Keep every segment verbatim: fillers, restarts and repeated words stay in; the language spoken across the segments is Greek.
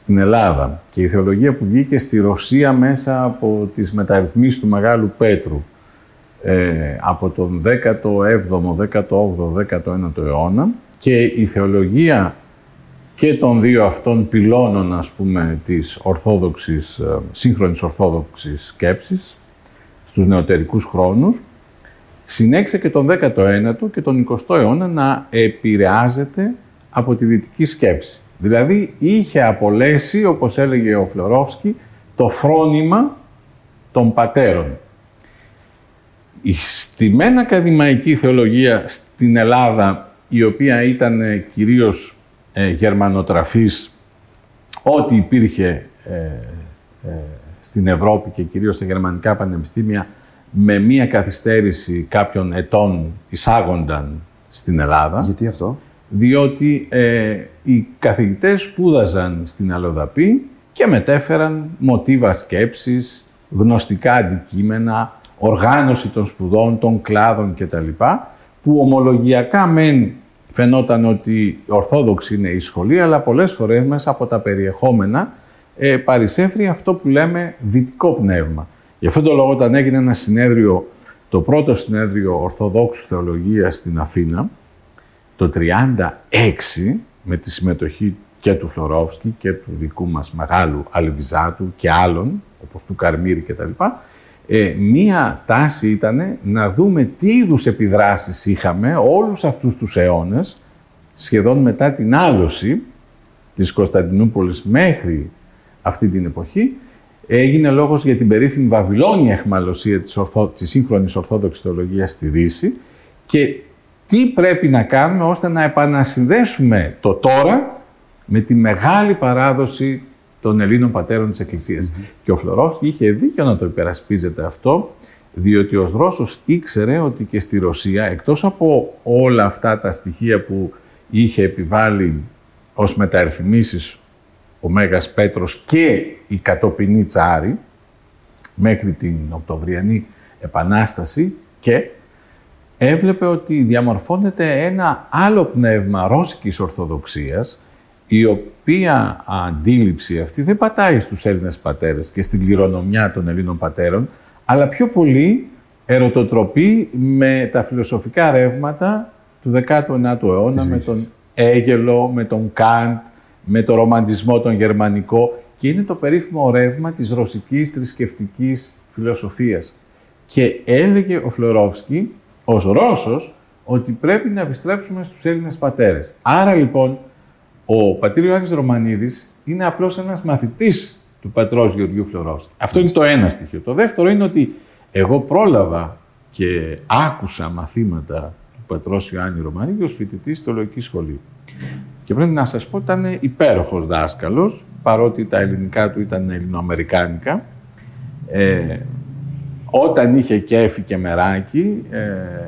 στην Ελλάδα και η θεολογία που βγήκε στη Ρωσία μέσα από τις μεταρρυθμίσεις του Μεγάλου Πέτρου ε, από τον δέκατο έβδομο, δέκατο όγδοο, δέκατο ένατο αιώνα και η θεολογία και των δύο αυτών πυλώνων, ας πούμε, της ορθόδοξης, σύγχρονης ορθόδοξης σκέψης στους νεωτερικούς χρόνους, συνέχισε και τον δέκατο ένατο και τον εικοστό αιώνα να επηρεάζεται από τη δυτική σκέψη. Δηλαδή, είχε απολέσει, όπως έλεγε ο Φλωρόφσκι, το φρόνημα των πατέρων. Η στημένη ακαδημαϊκή θεολογία στην Ελλάδα, η οποία ήταν κυρίως ε, γερμανοτραφής, ό,τι υπήρχε ε, ε, στην Ευρώπη και κυρίως στα γερμανικά πανεπιστήμια, με μία καθυστέρηση κάποιων ετών εισάγονταν στην Ελλάδα. Γιατί αυτό? Διότι ε, οι καθηγητές σπούδαζαν στην αλλοδαπή και μετέφεραν μοτίβα σκέψης, γνωστικά αντικείμενα, οργάνωση των σπουδών, των κλάδων κτλ. Που ομολογιακά μεν φαινόταν ότι ορθόδοξη είναι η σχολή, αλλά πολλές φορές μέσα από τα περιεχόμενα ε, παρισέφρει αυτό που λέμε δυτικό πνεύμα. Γι' αυτόν τον λόγο, όταν έγινε ένα συνέδριο, το πρώτο συνέδριο Ορθοδόξου Θεολογίας στην Αθήνα, το τριάντα έξι, με τη συμμετοχή και του Φλωρόφσκι και του δικού μας μεγάλου Αλβιζάτου και άλλων, όπως του Καρμύρη κτλ., ε, μία τάση ήταν να δούμε τι είδους επιδράσεις είχαμε όλους αυτούς τους αιώνες, σχεδόν μετά την άλωση της Κωνσταντινούπολης μέχρι αυτή την εποχή. Έγινε λόγος για την περίφημη Βαβυλώνια αιχμαλωσία της, ορθο... της σύγχρονης Ορθόδοξης Θεολογίας στη Δύση και τι πρέπει να κάνουμε ώστε να επανασυνδέσουμε το τώρα με τη μεγάλη παράδοση των Ελλήνων πατέρων της Εκκλησίας. Mm-hmm. Και ο Φλωρόφσκι είχε δίκιο να το υπερασπίζεται αυτό, διότι ο Δρόσος ήξερε ότι και στη Ρωσία, εκτός από όλα αυτά τα στοιχεία που είχε επιβάλει ως μεταρρυθμίσεις ο Μέγας Πέτρος και οι κατοπινοί τσάροι, μέχρι την Οκτωβριανή Επανάσταση, και έβλεπε ότι διαμορφώνεται ένα άλλο πνεύμα ρώσικης Ορθοδοξίας, η οποία αντίληψη αυτή δεν πατάει στους Έλληνες πατέρες και στην κληρονομιά των Ελλήνων πατέρων, αλλά πιο πολύ ερωτοτροπεί με τα φιλοσοφικά ρεύματα του δέκατου ενάτου αιώνα, με τον Έγελο, με τον Καντ, με το ρομαντισμό τον γερμανικό, και είναι το περίφημο ρεύμα της ρωσικής θρησκευτικής φιλοσοφίας. Και έλεγε ο Φλωρόφσκι, ως Ρώσος, ότι πρέπει να επιστρέψουμε στους Έλληνες πατέρες. Άρα λοιπόν, ο πατήρ Ιωάννης Ρωμανίδης είναι απλώς ένας μαθητής του πατρός Γεωργίου Φλωρόφσκι. Αυτό είναι το ένα στοιχείο. Το δεύτερο είναι ότι εγώ πρόλαβα και άκουσα μαθήματα του πατρός Ιωάννη Ρωμανίδη ως φοιτητής στη Θεολογική Σχολή. Και πρέπει να σας πω ότι ήταν υπέροχος δάσκαλος, παρότι τα ελληνικά του ήταν ελληνοαμερικάνικα. Ε, όταν είχε κέφι και μεράκι, ε,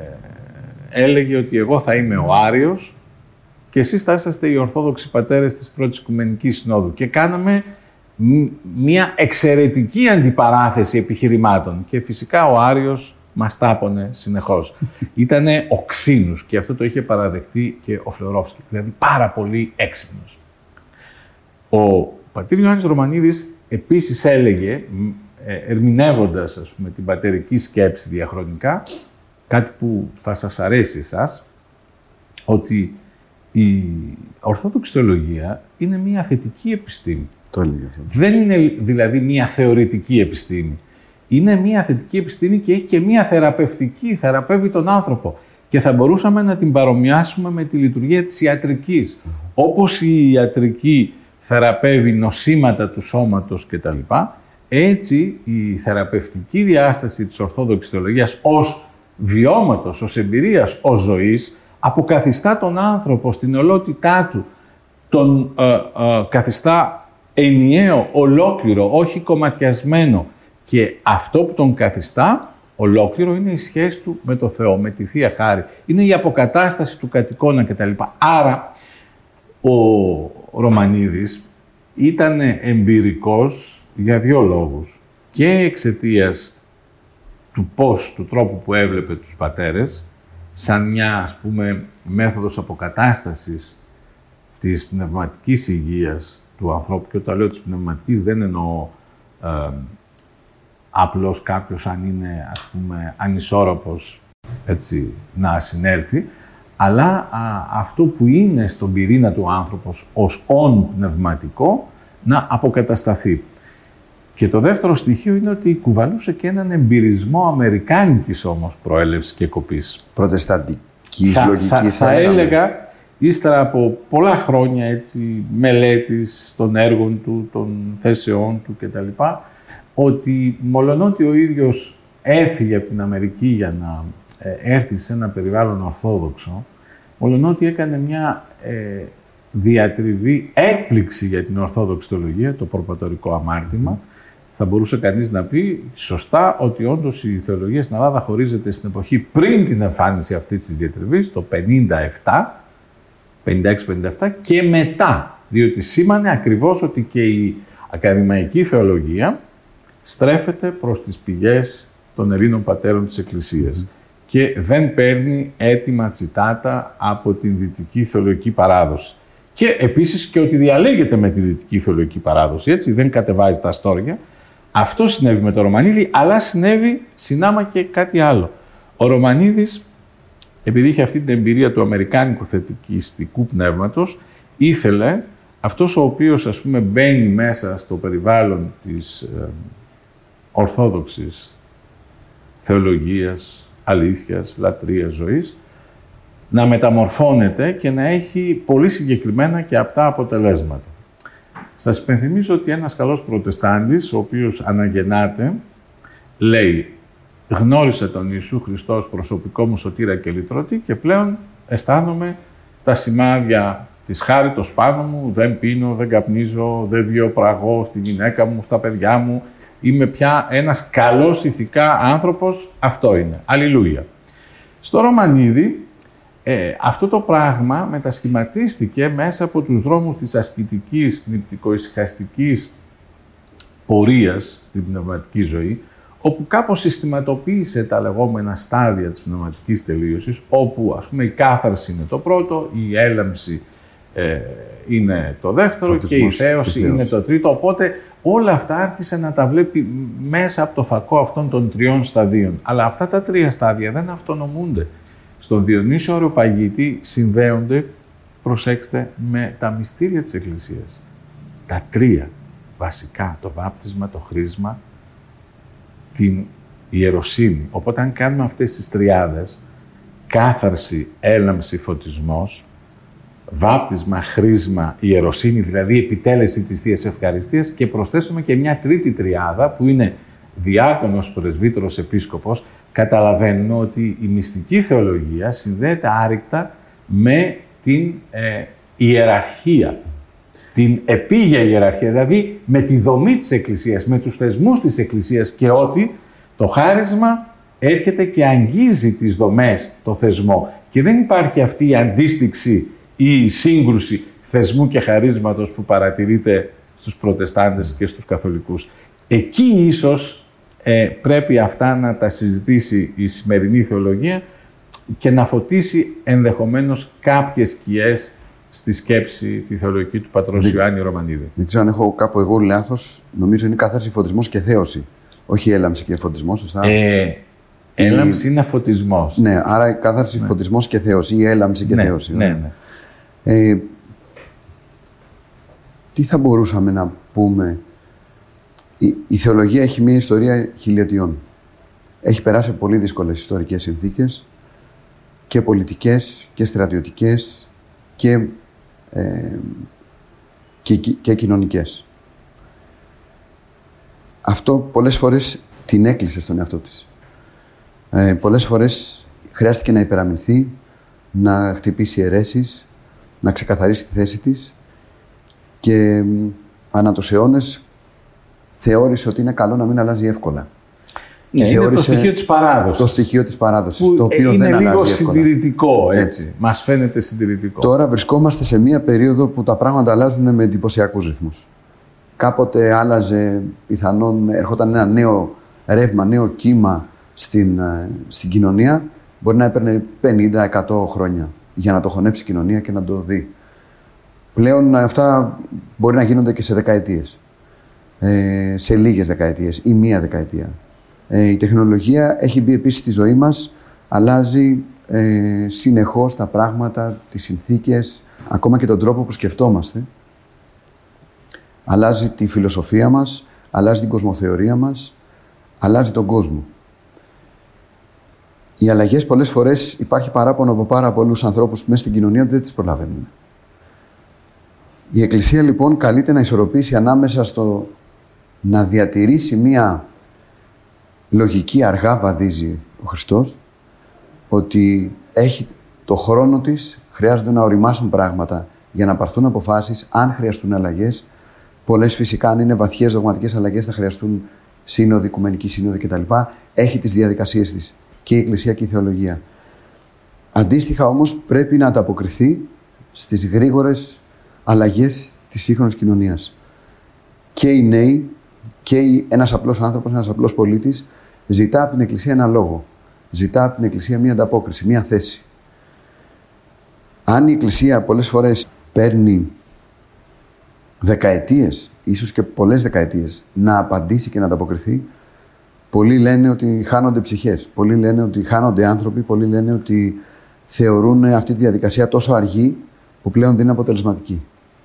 έλεγε ότι εγώ θα είμαι ο Άριος και εσείς θα είσαστε οι Ορθόδοξοι πατέρες της Πρώτης Οικουμενικής Συνόδου. Και κάναμε μια εξαιρετική αντιπαράθεση επιχειρημάτων. Και φυσικά ο Άριος μας τάπωνε συνεχώς. Ήτανε οξύνους και αυτό το είχε παραδεχτεί και ο Φλωρόφσκι, δηλαδή πάρα πολύ έξυπνος. Ο πατήρ Ιωάννης Ρωμανίδης επίσης έλεγε, ερμηνεύοντας, ας πούμε, την πατερική σκέψη διαχρονικά, κάτι που θα σας αρέσει εσάς, ότι η Ορθόδοξη Θεολογία είναι μια θετική επιστήμη. Το έλεγε αυτό. Δεν είναι δηλαδή μια θεωρητική επιστήμη. Είναι μια θετική επιστήμη και έχει και μια θεραπευτική, θεραπεύει τον άνθρωπο. Και θα μπορούσαμε να την παρομοιάσουμε με τη λειτουργία της ιατρικής. Mm. Όπως η ιατρική θεραπεύει νοσήματα του σώματος κτλ., έτσι η θεραπευτική διάσταση της Ορθόδοξης Θεολογίας ως βιώματος, ως εμπειρίας, ως ζωής, αποκαθιστά τον άνθρωπο στην ολότητά του, τον ε, ε, καθιστά ενιαίο, ολόκληρο, όχι κομματιασμένο. Και αυτό που τον καθιστά ολόκληρο είναι η σχέση του με το Θεό, με τη Θεία Χάρη. Είναι η αποκατάσταση του κατοικώνα κτλ. Άρα, ο Ρωμανίδης ήταν εμπειρικός για δύο λόγους. Και εξαιτίας του πώς, του τρόπου που έβλεπε τους πατέρες, σαν μια, ας πούμε, μέθοδος αποκατάστασης της πνευματικής υγείας του ανθρώπου. Και όταν λέω της πνευματικής δεν εννοώ ε, απλώς κάποιος αν είναι, ας πούμε, ανισόρροπος, έτσι, να συνέλθει, αλλά α, αυτό που είναι στον πυρήνα του άνθρωπος ως όν πνευματικό να αποκατασταθεί. Και το δεύτερο στοιχείο είναι ότι κουβαλούσε και έναν εμπειρισμό αμερικάνικης όμως προέλευσης και κοπής. Προτεσταντικής λογικής. Θα, θα έλεγα, ύστερα από πολλά χρόνια έτσι, μελέτης των έργων του, των θέσεών του κτλ., ότι μολονότι ο ίδιος έφυγε από την Αμερική για να ε, έρθει σε ένα περιβάλλον ορθόδοξο, μολονότι έκανε μια ε, διατριβή, έκπληξη για την ορθόδοξη θεολογία, το προπατορικό αμάρτημα, mm. θα μπορούσε κανείς να πει σωστά ότι όντως η θεολογία στην Ελλάδα χωρίζεται στην εποχή πριν την εμφάνιση αυτής της διατριβής, το πενήντα επτά, πενήντα έξι πενήντα επτά και μετά, διότι σήμανε ακριβώς ότι και η ακαδημαϊκή θεολογία στρέφεται προς τις πηγές των Ελλήνων πατέρων της Εκκλησίας mm. και δεν παίρνει έτοιμα τσιτάτα από την δυτική θεολογική παράδοση. Και επίσης και ότι διαλέγεται με τη δυτική θεολογική παράδοση, έτσι, δεν κατεβάζει τα αστόρια. Αυτό συνέβη με τον Ρωμανίδη, αλλά συνέβη συνάμα και κάτι άλλο. Ο Ρωμανίδης, επειδή είχε αυτή την εμπειρία του αμερικάνικου θετικιστικού πνεύματος, ήθελε αυτός ο οποίος, ας πούμε, μπαίνει μέσα στο περιβάλλον της ε, ορθόδοξης θεολογίας, αλήθειας, λατρείας, ζωής, να μεταμορφώνεται και να έχει πολύ συγκεκριμένα και απτά αποτελέσματα. Σας υπενθυμίζω ότι ένας καλός προτεστάντης, ο οποίος αναγεννάται, λέει «Γνώρισα τον Ιησού Χριστός προσωπικό μου σωτήρα και λυτρωτή και πλέον αισθάνομαι τα σημάδια της χάριτος πάνω μου, δεν πίνω, δεν καπνίζω, δεν βιοπραγώ στη γυναίκα μου, στα παιδιά μου, είμαι πια ένας καλός ηθικά άνθρωπος, αυτό είναι. Αλληλούια». Στο Ρωμανίδη, Ε, αυτό το πράγμα μετασχηματίστηκε μέσα από τους δρόμους της ασκητικής, νηπτικοησυχαστικής πορείας στην πνευματική ζωή, όπου κάπως συστηματοποίησε τα λεγόμενα στάδια της πνευματικής τελείωσης, όπου, ας πούμε, η κάθαρση είναι το πρώτο, η έλαμψη ε, είναι το δεύτερο Φωτισμός, και η θέωση είναι το τρίτο, οπότε όλα αυτά άρχισε να τα βλέπει μέσα από το φακό αυτών των τριών σταδίων. Αλλά αυτά τα τρία στάδια δεν αυτονομούνται. Στον Διονύσιο Αεροπαγίτη συνδέονται, προσέξτε, με τα μυστήρια της Εκκλησίας. Τα τρία βασικά, το βάπτισμα, το χρίσμα, την ιεροσύνη. Οπότε αν κάνουμε αυτές τις τριάδες, κάθαρση, έλαμψη, φωτισμός, βάπτισμα, χρίσμα, ιεροσύνη, δηλαδή επιτέλεση της Θείας Ευχαριστίας, και προσθέσουμε και μια τρίτη τριάδα που είναι διάκονος, πρεσβύτερος, επίσκοπος, καταλαβαίνουμε ότι η μυστική θεολογία συνδέεται άρρηκτα με την ε, ιεραρχία, την επίγεια ιεραρχία, δηλαδή με τη δομή της Εκκλησίας, με τους θεσμούς της Εκκλησίας, και ότι το χάρισμα έρχεται και αγγίζει τις δομές, το θεσμό. Και δεν υπάρχει αυτή η αντίστοιξη ή η σύγκρουση θεσμού και χαρίσματος που παρατηρείται στους προτεστάντες και στους καθολικούς. Εκεί ίσως Ε, πρέπει αυτά να τα συζητήσει η σημερινή θεολογία και να φωτίσει ενδεχομένως κάποιες σκιές στη σκέψη τη θεολογική του πατρός Ιωάννη Ρωμανίδη. Δεν ξέρω αν έχω κάπου εγώ λάθος. Νομίζω είναι κάθαρση, φωτισμός και θέωση. Όχι έλαμψη και φωτισμός, σωστά. Ε, έλαμψη η... είναι φωτισμός. Ναι, άρα κάθαρση, ναι. Φωτισμός και θέωση ή έλαμψη και ναι, θέωση. Ναι, ναι. Ε, τι θα μπορούσαμε να πούμε. Η, η θεολογία έχει μια ιστορία χιλιετιών. Έχει περάσει πολύ δύσκολες ιστορικές συνθήκες και πολιτικές και στρατιωτικές και, ε, και, και κοινωνικές. Αυτό πολλές φορές την έκλεισε στον εαυτό της. Ε, πολλές φορές χρειάστηκε να υπεραμεινθεί, να χτυπήσει αιρέσεις, να ξεκαθαρίσει τη θέση της και ε, ανά τους αιώνες θεώρησε ότι είναι καλό να μην αλλάζει εύκολα. Ναι, είναι το στοιχείο της παράδοσης. Το στοιχείο της παράδοσης, που το οποίο είναι δεν λίγο αλλάζει συντηρητικό, έτσι. έτσι. Μας φαίνεται συντηρητικό. Τώρα βρισκόμαστε σε μία περίοδο που τα πράγματα αλλάζουν με εντυπωσιακούς ρυθμούς. Κάποτε άλλαζε, πιθανόν, ερχόταν ένα νέο ρεύμα, νέο κύμα στην, στην κοινωνία. Μπορεί να έπαιρνε πενήντα εκατό χρόνια για να το χωνέψει η κοινωνία και να το δει. Πλέον αυτά μπορεί να γίνονται και σε δεκαετίες, ε, σε λίγες δεκαετίες ή μία δεκαετία. Ε, η τεχνολογία έχει μπει επίσης στη ζωή μας, αλλάζει ε, συνεχώς τα πράγματα, τις συνθήκες, ακόμα και τον τρόπο που σκεφτόμαστε. Αλλάζει τη φιλοσοφία μας, αλλάζει την κοσμοθεωρία μας, αλλάζει τον κόσμο. Οι αλλαγές πολλές φορές υπάρχει παράπονο από πάρα πολλούς ανθρώπους μέσα στην κοινωνία ότι δεν τις προλαβαίνουν. Η Εκκλησία λοιπόν καλείται να ισορροπήσει ανάμεσα στο να διατηρήσει μία λογική, αργά βαδίζει ο Χριστός, ότι έχει το χρόνο της, χρειάζονται να οριμάσουν πράγματα για να πάρθουν αποφάσεις, αν χρειαστούν αλλαγές. Πολλές φυσικά, αν είναι βαθιές δογματικές αλλαγές, θα χρειαστούν σύνοδοι, οικουμενικοί σύνοδοι κτλ. Έχει τις διαδικασίες της και η Εκκλησία και η θεολογία. Αντίστοιχα όμως πρέπει να ανταποκριθεί στις γρήγορες αλλαγές της σύγχρονης κοινωνίας. Και οι νέοι και ένας απλός άνθρωπος, ένας απλός πολίτης ζητά από την Εκκλησία ένα λόγο. Ζητά από την Εκκλησία μία ανταπόκριση, μία θέση. Αν η Εκκλησία πολλές φορές παίρνει δεκαετίες, ίσως και πολλές δεκαετίες, να απαντήσει και να ανταποκριθεί, πολλοί λένε ότι χάνονται ψυχές, πολλοί λένε ότι χάνονται άνθρωποι, πολλοί λένε ότι θεωρούν αυτή τη διαδικασία τόσο αργή που πλέον δεν είναι αποτελεσματική.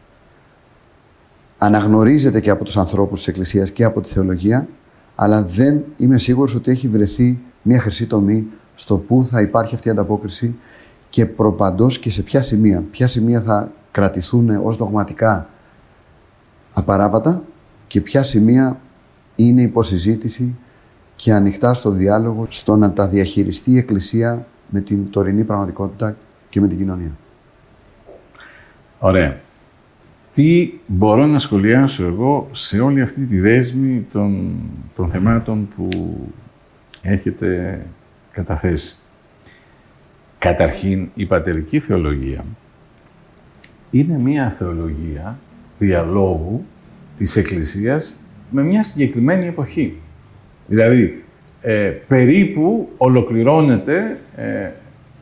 Αναγνωρίζεται και από τους ανθρώπους της Εκκλησίας και από τη θεολογία, αλλά δεν είμαι σίγουρος ότι έχει βρεθεί μια χρυσή τομή στο πού θα υπάρχει αυτή η ανταπόκριση και προπαντός και σε ποια σημεία. Ποια σημεία θα κρατηθούν ως δογματικά απαράβατα και ποια σημεία είναι υποσυζήτηση και ανοιχτά στο διάλογο, στο να τα διαχειριστεί η Εκκλησία με την τωρινή πραγματικότητα και με την κοινωνία. Ωραία. Τι μπορώ να σχολιάσω εγώ σε όλη αυτή τη δέσμη των, των θεμάτων που έχετε καταθέσει. Καταρχήν, η πατερική θεολογία είναι μία θεολογία διαλόγου της Εκκλησίας με μια συγκεκριμένη εποχή. Δηλαδή, ε, περίπου ολοκληρώνεται ε, ε,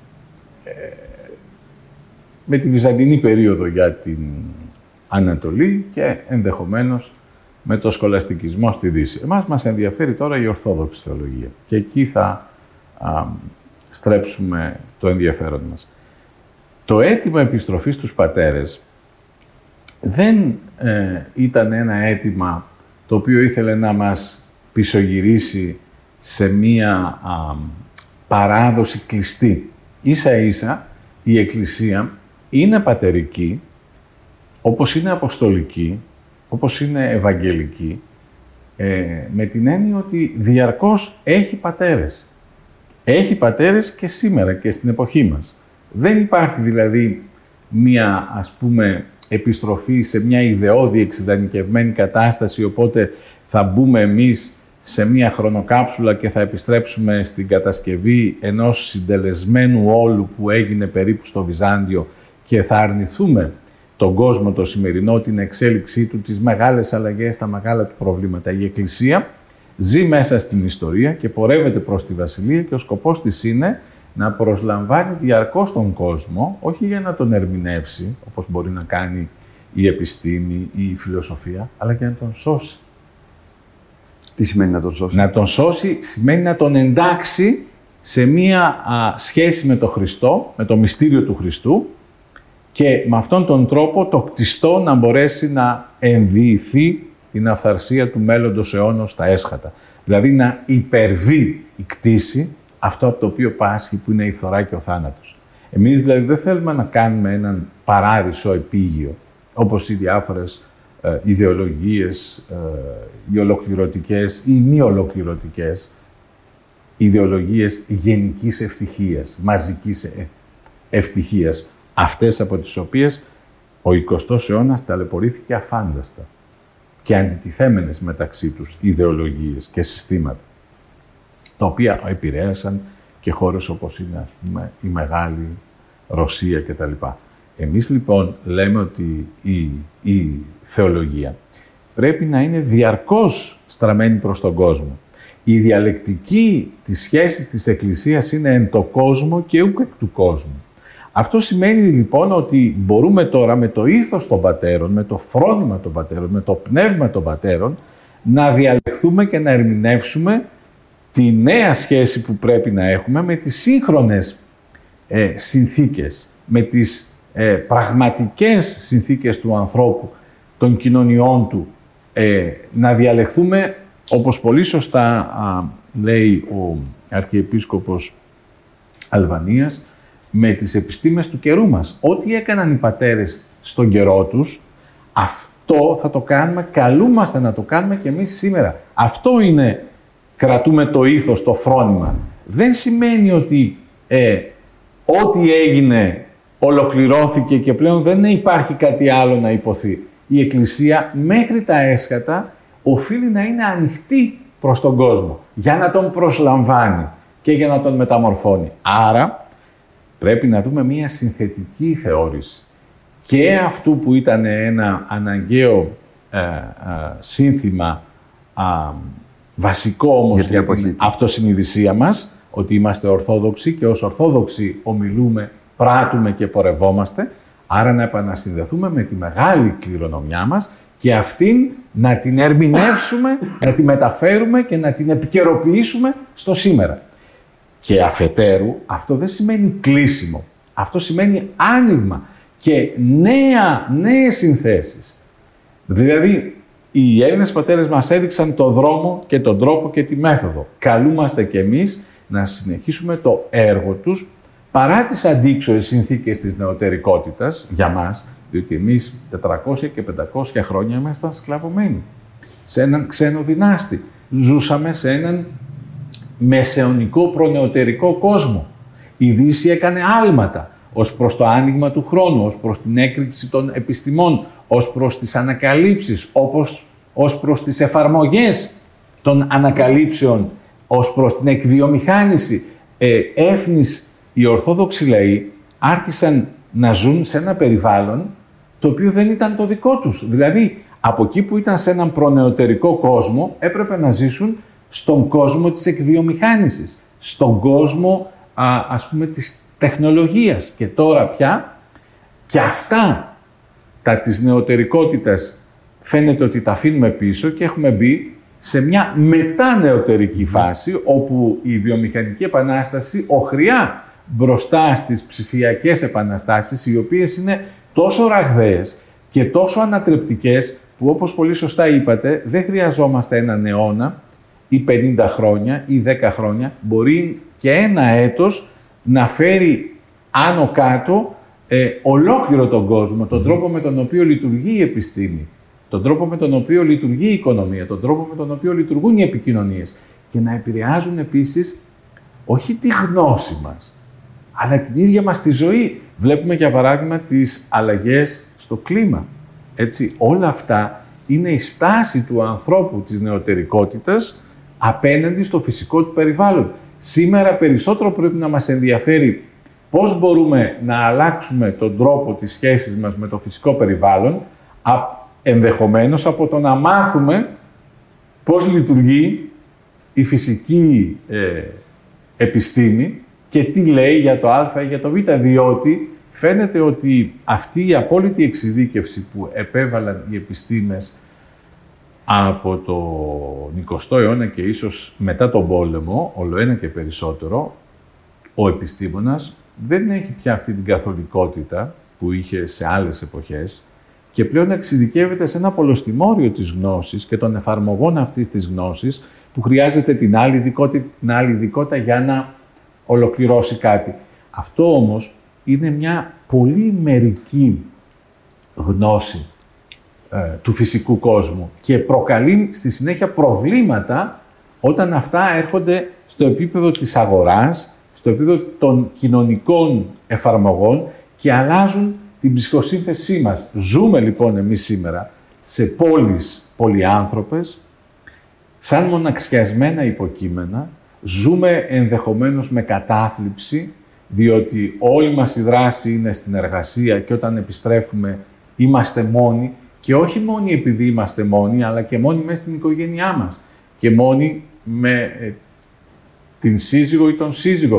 με τη Βυζαντινή περίοδο για την Ανατολή και ενδεχομένως με το σχολαστικισμό στη Δύση. Εμάς μας ενδιαφέρει τώρα η Ορθόδοξη θεολογία και εκεί θα α, στρέψουμε το ενδιαφέρον μας. Το αίτημα επιστροφής στους πατέρες δεν ε, ήταν ένα αίτημα το οποίο ήθελε να μας πισωγυρίσει σε μία α, παράδοση κλειστή. Ίσα-ίσα η Εκκλησία είναι πατερική, όπως είναι αποστολική, όπως είναι ευαγγελική, ε, με την έννοια ότι διαρκώς έχει πατέρες. Έχει πατέρες και σήμερα και στην εποχή μας. Δεν υπάρχει δηλαδή μία, ας πούμε, επιστροφή σε μια ιδεώδη εξειδανικευμένη κατάσταση, οπότε θα μπούμε εμείς σε μια χρονοκάψουλα και θα επιστρέψουμε στην κατασκευή ενός συντελεσμένου όλου που έγινε περίπου στο Βυζάντιο και θα αρνηθούμε τον κόσμο το σημερινό, την εξέλιξή του, τις μεγάλες αλλαγές, τα μεγάλα του προβλήματα. Η Εκκλησία ζει μέσα στην ιστορία και πορεύεται προς τη Βασιλεία και ο σκοπός της είναι να προσλαμβάνει διαρκώς τον κόσμο, όχι για να τον ερμηνεύσει, όπως μπορεί να κάνει η επιστήμη ή η φιλοσοφία, αλλά για να τον σώσει. Τι σημαίνει να τον σώσει? Να τον σώσει σημαίνει να τον εντάξει σε μία α, σχέση με τον Χριστό, με το μυστήριο του Χριστού, και με αυτόν τον τρόπο το κτιστό να μπορέσει να ενδιηθεί την αυθαρσία του μέλλοντος αιώνος στα έσχατα. Δηλαδή να υπερβεί η κτήση αυτό από το οποίο πάσχει, που είναι η φθορά και ο θάνατος. Εμείς δηλαδή δεν θέλουμε να κάνουμε έναν παράδεισο επίγειο, όπως οι διάφορες ε, ιδεολογίες, ε, οι ολοκληρωτικές ή μη ολοκληρωτικές ιδεολογίες γενικής ευτυχίας, μαζικής ευτυχίας, αυτές από τις οποίες ο εικοστός αιώνας ταλαιπωρήθηκε αφάνταστα και αντιτιθέμενες μεταξύ τους ιδεολογίες και συστήματα, τα οποία επηρέασαν και χώρες όπως είναι, ας πούμε, η Μεγάλη Ρωσία κτλ. Εμείς λοιπόν λέμε ότι η, η θεολογία πρέπει να είναι διαρκώς στραμμένη προς τον κόσμο. Η διαλεκτική της σχέσης της Εκκλησίας είναι εν το κόσμο και ούκ εκ του κόσμου. Αυτό σημαίνει λοιπόν ότι μπορούμε τώρα με το ήθος των πατέρων, με το φρόνημα των πατέρων, με το πνεύμα των πατέρων, να διαλεχθούμε και να ερμηνεύσουμε τη νέα σχέση που πρέπει να έχουμε με τις σύγχρονες ε, συνθήκες, με τις ε, πραγματικές συνθήκες του ανθρώπου, των κοινωνιών του, ε, να διαλεχθούμε, όπως πολύ σωστά α, λέει ο Αρχιεπίσκοπος Αλβανίας, με τις επιστήμες του καιρού μας. Ό,τι έκαναν οι πατέρες στον καιρό τους, αυτό θα το κάνουμε, καλούμαστε να το κάνουμε και εμείς σήμερα. Αυτό είναι, κρατούμε το ήθος, το φρόνημα. Δεν σημαίνει ότι ε, ό,τι έγινε ολοκληρώθηκε και πλέον δεν υπάρχει κάτι άλλο να υποθεί. Η Εκκλησία μέχρι τα έσχατα οφείλει να είναι ανοιχτή προς τον κόσμο, για να τον προσλαμβάνει και για να τον μεταμορφώνει. Άρα, πρέπει να δούμε μία συνθετική θεώρηση και αυτού που ήταν ένα αναγκαίο ε, ε, σύνθημα, ε, βασικό όμως για την αυτοσυνειδησία μας, ότι είμαστε Ορθόδοξοι και ως Ορθόδοξοι ομιλούμε, πράττουμε και πορευόμαστε, άρα να επανασυνδεθούμε με τη μεγάλη κληρονομιά μας και αυτήν να την ερμηνεύσουμε, να τη μεταφέρουμε και να την επικαιροποιήσουμε στο σήμερα. Και αφετέρου, αυτό δεν σημαίνει κλείσιμο. Αυτό σημαίνει άνοιγμα και νέα, νέες συνθέσεις. Δηλαδή, οι Έλληνες πατέρες μας έδειξαν το δρόμο και τον τρόπο και τη μέθοδο. Καλούμαστε κι εμείς να συνεχίσουμε το έργο τους παρά τις αντίξωες συνθήκες της νεωτερικότητας για μας, διότι εμείς τετρακόσια και πεντακόσια χρόνια ήμασταν σκλαβωμένοι σε έναν ξένο δυνάστη. Ζούσαμε σε έναν μεσαιωνικό προνεωτερικό κόσμο. Η Δύση έκανε άλματα ως προς το άνοιγμα του χρόνου, ως προς την έκρηξη των επιστημών, ως προς τις ανακαλύψεις, όπως, ως προς τις εφαρμογές των ανακαλύψεων, ως προς την εκβιομηχάνηση. Ε, έθνης, οι Ορθόδοξοι λαοί άρχισαν να ζουν σε ένα περιβάλλον το οποίο δεν ήταν το δικό τους. Δηλαδή, από εκεί που ήταν σε έναν προνεωτερικό κόσμο, έπρεπε να ζήσουν στον κόσμο της εκβιομηχάνησης, στον κόσμο, α, ας πούμε, της τεχνολογίας. Και τώρα πια, και αυτά τα της νεωτερικότητας φαίνεται ότι τα αφήνουμε πίσω και έχουμε μπει σε μια μετανεωτερική φάση, όπου η βιομηχανική επανάσταση οχριά μπροστά στις ψηφιακές επαναστάσεις, οι οποίες είναι τόσο ραγδαίες και τόσο ανατρεπτικές, που όπως πολύ σωστά είπατε, δεν χρειαζόμαστε έναν αιώνα ή πενήντα χρόνια ή δέκα χρόνια, μπορεί και ένα έτος να φέρει άνω κάτω ε, ολόκληρο τον κόσμο, τον τρόπο με τον οποίο λειτουργεί η επιστήμη, τον τρόπο με τον οποίο λειτουργεί η οικονομία, τον τρόπο με τον οποίο λειτουργούν οι επικοινωνίες και να επηρεάζουν επίσης όχι τη γνώση μας, αλλά την ίδια μας τη ζωή. Βλέπουμε για παράδειγμα τις αλλαγές στο κλίμα. Έτσι, όλα αυτά είναι η στάση του ανθρώπου της νεωτερικότητας απέναντι στο φυσικό του περιβάλλον. Σήμερα περισσότερο πρέπει να μας ενδιαφέρει πώς μπορούμε να αλλάξουμε τον τρόπο της σχέσης μας με το φυσικό περιβάλλον, ενδεχομένως από το να μάθουμε πώς λειτουργεί η φυσική ε, επιστήμη και τι λέει για το Α ή για το Β, διότι φαίνεται ότι αυτή η απόλυτη εξειδίκευση που επέβαλαν οι επιστήμες από τον εικοστό αιώνα και ίσως μετά τον πόλεμο, ολοένα και περισσότερο, ο επιστήμονας δεν έχει πια αυτή την καθολικότητα που είχε σε άλλες εποχές και πλέον εξειδικεύεται σε ένα πολλοστιμόριο της γνώσης και των εφαρμογών αυτής της γνώσης που χρειάζεται την άλλη ειδικότητα, την άλλη ειδικότητα για να ολοκληρώσει κάτι. Αυτό όμως είναι μια πολύ μερική γνώση ε, του φυσικού κόσμου και προκαλεί στη συνέχεια προβλήματα όταν αυτά έρχονται στο επίπεδο της αγοράς, στο επίπεδο των κοινωνικών εφαρμογών και αλλάζουν την ψυχοσύνθεσή μας. Ζούμε λοιπόν εμείς σήμερα σε πόλεις πολυάνθρωπες, σαν μοναξιασμένα υποκείμενα, ζούμε ενδεχομένως με κατάθλιψη, διότι όλη μας η δράση είναι στην εργασία και όταν επιστρέφουμε είμαστε μόνοι και όχι μόνοι επειδή είμαστε μόνοι, αλλά και μόνοι μέσα στην οικογένειά μας και μόνοι με ε, την σύζυγο ή τον σύζυγο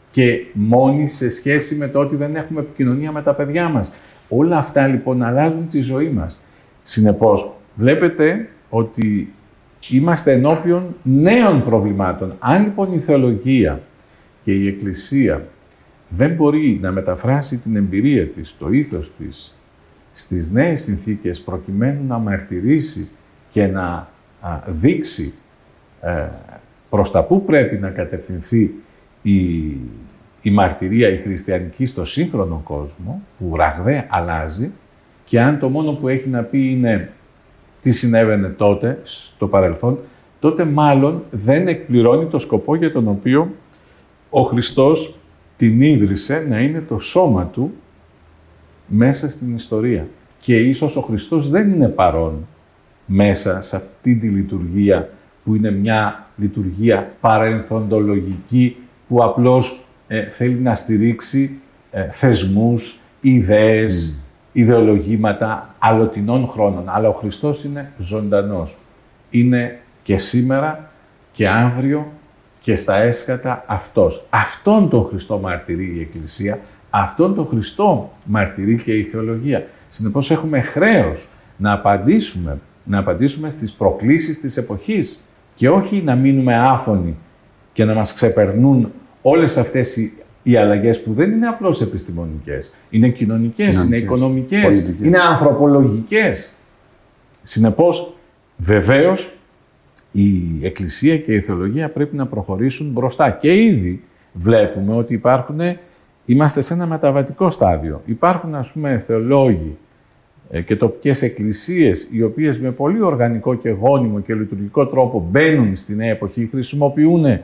και μόνοι σε σχέση με το ότι δεν έχουμε επικοινωνία με τα παιδιά μας. Όλα αυτά λοιπόν αλλάζουν τη ζωή μας. Συνεπώς, βλέπετε ότι είμαστε ενώπιον νέων προβλημάτων. Αν λοιπόν η θεολογία και η Εκκλησία δεν μπορεί να μεταφράσει την εμπειρία της, το ήθος της, στις νέες συνθήκες προκειμένου να μαρτυρήσει και να α, δείξει ε, προς τα πού πρέπει να κατευθυνθεί η, η μαρτυρία η χριστιανική στο σύγχρονο κόσμο, που ραγδαία αλλάζει, και αν το μόνο που έχει να πει είναι τι συνέβαινε τότε, στο παρελθόν, τότε μάλλον δεν εκπληρώνει το σκοπό για τον οποίο ο Χριστός την ίδρυσε, να είναι το σώμα του μέσα στην ιστορία. Και ίσως ο Χριστός δεν είναι παρόν μέσα σε αυτή τη λειτουργία που είναι μια λειτουργία παρελθοντολογική που απλώς ε, θέλει να στηρίξει ε, θεσμούς, ιδέες, mm. ιδεολογήματα αλλοτινών χρόνων. Αλλά ο Χριστός είναι ζωντανός. Είναι και σήμερα και αύριο και στα έσκατα αυτός. Αυτόν τον Χριστό μαρτυρεί η Εκκλησία, αυτόν τον Χριστό μαρτυρεί και η θεολογία. Συνεπώς έχουμε χρέος να απαντήσουμε, να απαντήσουμε στις προκλήσεις της εποχής και όχι να μείνουμε άφωνοι και να μας ξεπερνούν όλες αυτές οι, οι αλλαγές που δεν είναι απλώς επιστημονικές. Είναι κοινωνικές, κοινωνικές είναι οικονομικές, πολιτικές, είναι ανθρωπολογικές. Συνεπώς, βεβαίως, η Εκκλησία και η θεολογία πρέπει να προχωρήσουν μπροστά. Και ήδη βλέπουμε ότι υπάρχουν, είμαστε σε ένα μεταβατικό στάδιο. Υπάρχουν, ας πούμε, θεολόγοι και τοπικές εκκλησίες, οι οποίες με πολύ οργανικό και γόνιμο και λειτουργικό τρόπο μπαίνουν στη νέα εποχή, χρησιμοποιούν ε,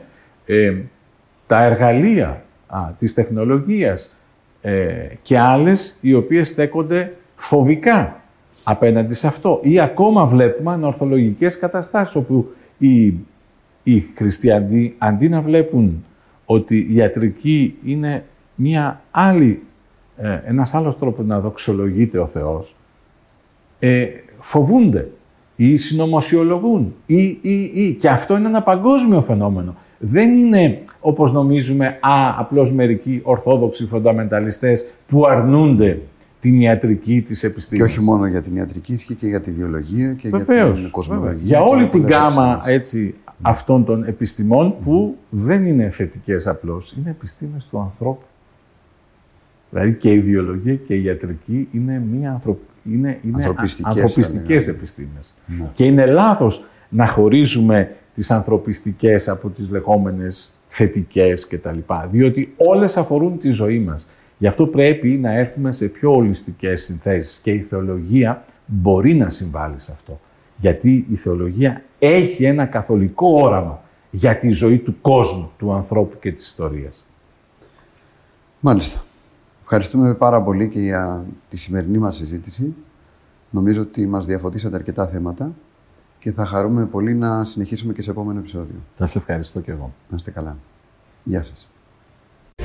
τα εργαλεία α, της τεχνολογίας ε, και άλλες, οι οποίες στέκονται φοβικά απέναντι σε αυτό. Ή ακόμα βλέπουμε ανορθολογικές καταστάσεις, όπου οι, οι χριστιανοί, αντί να βλέπουν ότι η ιατρική είναι μια άλλη, ε, ένας άλλος τρόπος να δοξολογείται ο Θεός, ε, φοβούνται ή συνωμοσιολογούν ή, ή, ή. Και αυτό είναι ένα παγκόσμιο φαινόμενο. Δεν είναι, όπως νομίζουμε, α, απλώς μερικοί ορθόδοξοι φονταμενταλιστές που αρνούνται την ιατρική της επιστήμης. Και όχι μόνο για την ιατρική, ισχύει και για τη βιολογία και βεβαίως, για την κοσμολογία. Για όλη την γάμα έτσι, αυτών των επιστημών που mm. δεν είναι θετικές απλώς, είναι επιστήμες του ανθρώπου. Δηλαδή και η βιολογία και η ιατρική είναι, μια ανθρω... είναι, είναι ανθρωπιστικές, ανθρωπιστικές επιστήμες. Mm. Και είναι λάθος να χωρίζουμε τις ανθρωπιστικές από τις λεγόμενες θετικές κτλ. Διότι όλες αφορούν τη ζωή μας. Γι' αυτό πρέπει να έρθουμε σε πιο ολιστικές συνθέσεις και η θεολογία μπορεί να συμβάλλει σε αυτό. Γιατί η θεολογία έχει ένα καθολικό όραμα για τη ζωή του κόσμου, του ανθρώπου και της ιστορίας. Μάλιστα. Ευχαριστούμε πάρα πολύ και για τη σημερινή μας συζήτηση. Νομίζω ότι μας διαφωτίσατε αρκετά θέματα και θα χαρούμε πολύ να συνεχίσουμε και σε επόμενο επεισόδιο. Θα σε ευχαριστώ και εγώ. Να είστε καλά. Γεια σας.